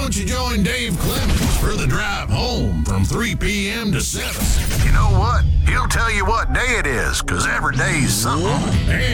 don't you join Dave Clemens for the drive home from 3 p.m. to 7? You know what? He'll tell you what day it is, 'cause every day's something.